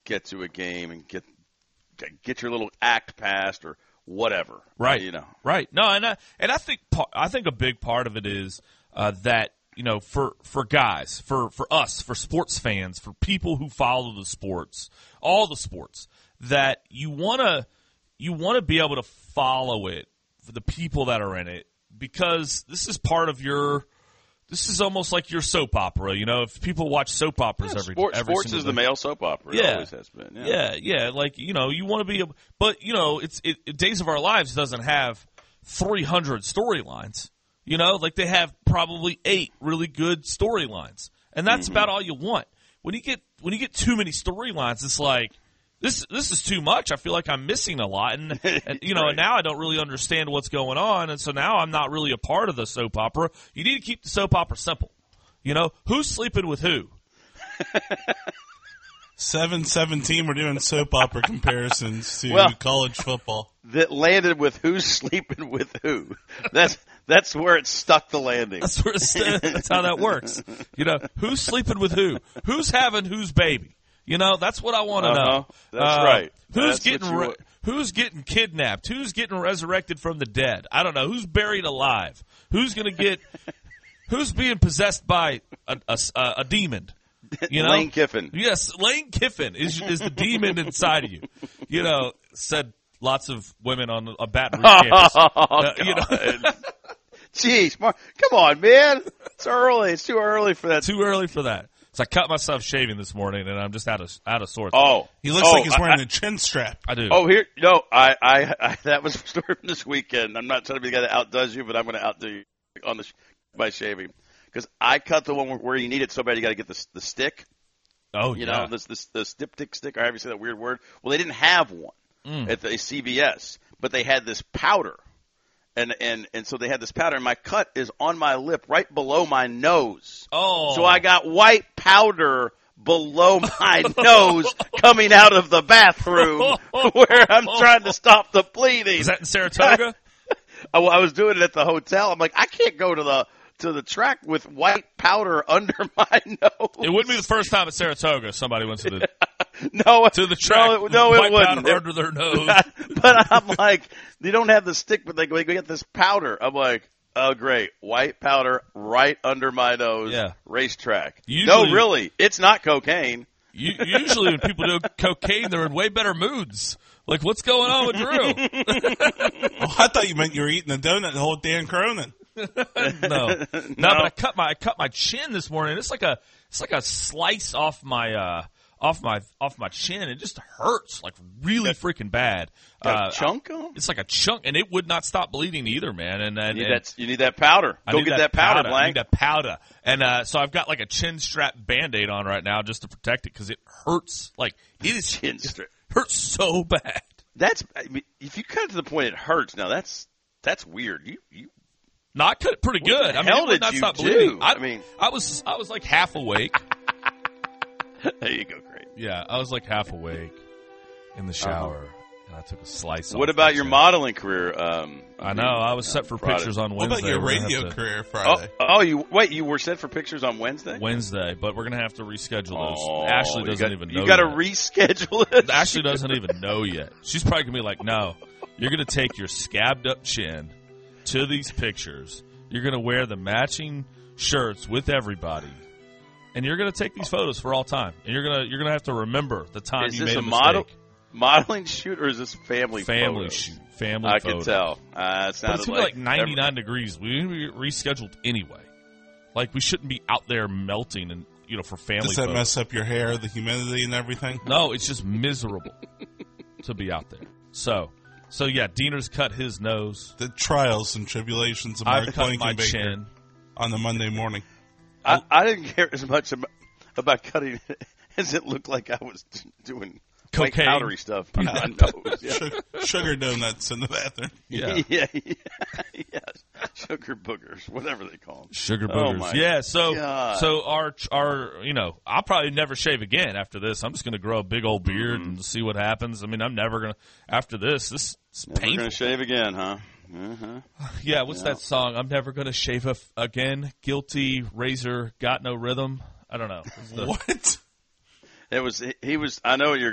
get to a game and get your little act passed or whatever. Right. Right. No, and I think a big part of it is that, for guys, for us, for sports fans, for people who follow the sports, all the sports, that you want to be able to follow it for the people that are in it, because this is part of this is almost like your soap opera. If people watch soap operas every sports is the male soap opera. It always has been. Yeah. Like, you want to be but Days of Our Lives doesn't have 300 storylines. Like they have probably 8 really good storylines. And that's about all you want. When you get too many storylines, it's like, This is too much. I feel like I'm missing a lot, and Right. And now I don't really understand what's going on, and so now I'm not really a part of the soap opera. You need to keep the soap opera simple. Who's sleeping with who? 7-17, we're doing soap opera comparisons to college football. That landed with who's sleeping with who. That's where it stuck the landing. That's how that works. Who's sleeping with who? Who's having whose baby? That's what I want to know. That's right. Who's getting kidnapped? Who's getting resurrected from the dead? I don't know. Who's buried alive? Who's being possessed by a demon? Lane Kiffin. Yes, Lane Kiffin is the demon inside of you. Said lots of women on a Baton Rouge campus. Jeez, Mark, come on, man. It's early. It's too early for that. Too early for that. So I cut myself shaving this morning, and I'm just out of sorts. Oh, he looks like he's wearing a chin strap. I do. Oh, I that was a story from this weekend. I'm not trying to be the guy that outdoes you, but I'm going to outdo you by shaving, because I cut the one where you need it so bad you got to get the stick. Oh, yeah. The styptic stick, or however you say that weird word. Well, they didn't have one at the CVS, but they had this powder. And so they had this powder, and my cut is on my lip right below my nose. Oh. So I got white powder below my nose coming out of the bathroom where I'm trying to stop the bleeding. Is that in Saratoga? I was doing it at the hotel. I'm like, I can't go to the track with white powder under my nose. It wouldn't be the first time at Saratoga somebody went to the the track. No, white it wouldn't. Powder under their nose. But I'm like, they don't have the stick, but they get this powder. I'm like, oh, great. White powder right under my nose. Yeah. Racetrack. Usually, no, really. It's not cocaine. Usually when people do cocaine, they're in way better moods. Like, what's going on with Drew? Oh, I thought you meant you were eating a donut the whole Dan Cronin. No, but I cut my chin this morning. It's like a slice off my chin. It just hurts like really freaking bad. Got a chunk on? It's like a chunk, and it would not stop bleeding either, man. And you need that powder. Go get that powder, Blank. I need that powder. And so I've got like a chin strap Band-Aid on right now just to protect it, because it hurts. Like, it is chin strap. Hurts so bad. If you cut it to the point it hurts, now that's weird. You No, I cut it pretty good. What the hell did you do? I was like half awake. There you go, great. Yeah, I was like half awake in the shower, and I took a slice off. What about your modeling career? I know. I was set for pictures on Wednesday. What about your radio career Friday? You were set for pictures on Wednesday? Wednesday, but we're going to have to reschedule those. Ashley doesn't even know. You got to yet. Reschedule it? Ashley doesn't even know yet. She's probably going to be like, no, you're going to take your scabbed up chin to these pictures. You're going to wear the matching shirts with everybody. And you're going to take these photos for all time. And you're going to have to remember the time you made a mistake. Modeling shoot, or is this family shoot? Family I photo. can tell. But it's going to be like 99 degrees. We need to be rescheduled anyway. Like, we shouldn't be out there melting and for family Does that photos. mess up your hair, the humidity and everything? No, it's just miserable to be out there. So yeah, Diener's cut his nose. The trials and tribulations of Mark I've cut my Blankenbaker chin on the Monday morning. I didn't care as much about cutting it as it looked like I was doing cocaine, powdery stuff on my nose. Yeah. Sugar donuts in the bathroom. Yeah. Sugar boogers, whatever they call them. Sugar boogers. Yeah. So our I'll probably never shave again after this. I'm just going to grow a big old beard and see what happens. I mean, I'm never going to after this. This is painful. Never going to shave again, huh? Uh-huh. Yeah, what's that song? I'm never going to shave again. Guilty, razor, got no rhythm. I don't know. What? I know what you're